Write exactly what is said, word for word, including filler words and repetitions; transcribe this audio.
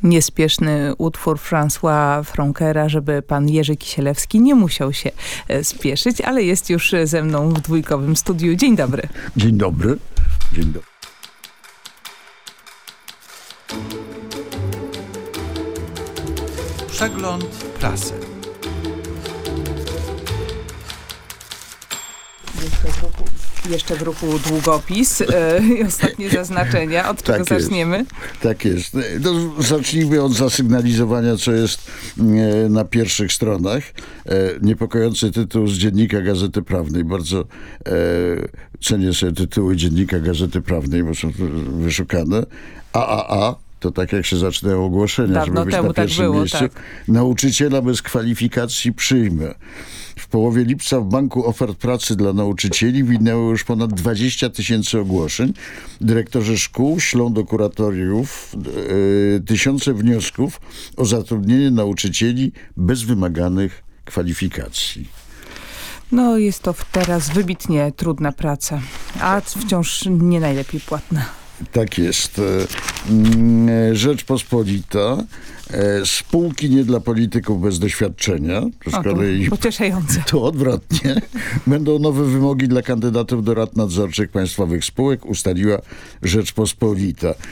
Niespieszny utwór François Fronkera, żeby pan Jerzy Kisielewski nie musiał się e, spieszyć, ale jest już ze mną w dwójkowym studiu. Dzień dobry. Dzień dobry. Dzień dobry. Przegląd prasy. Jeszcze w ruchu, jeszcze w ruchu długopis e, i ostatnie zaznaczenia. Od czego Tak jest. zaczniemy? Tak jest. No, zacznijmy od zasygnalizowania, co jest e, na pierwszych stronach. E, niepokojący tytuł z Dziennika Gazety Prawnej. Bardzo e, cenię sobie tytuły Dziennika Gazety Prawnej, bo są wyszukane. A A A. To tak jak się zaczynają ogłoszenia, Dawno żeby być temu na tak pierwszym było, miejscu. tak. Nauczyciela bez kwalifikacji przyjmę. W połowie lipca w Banku Ofert Pracy dla Nauczycieli widniało już ponad dwadzieścia tysięcy ogłoszeń. Dyrektorzy szkół ślą do kuratoriów yy, tysiące wniosków o zatrudnienie nauczycieli bez wymaganych kwalifikacji. No jest to teraz wybitnie trudna praca, a wciąż nie najlepiej płatna. Tak jest. Rzeczpospolita. Spółki nie dla polityków bez doświadczenia. To z O, to kolei pocieszające. to odwrotnie. Będą nowe wymogi dla kandydatów do rad nadzorczych państwowych spółek, ustaliła Rzeczpospolita.